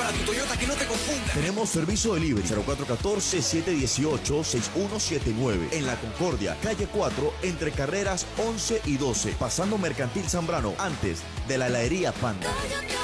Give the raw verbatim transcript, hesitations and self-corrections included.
para tu Toyota, que no te confunda. Tenemos servicio delivery cero cuatro uno cuatro, siete uno ocho, seis uno siete nueve en La Concordia, calle cuatro, entre carreras once y doce, pasando Mercantil Zambrano, antes de la heladería Panda.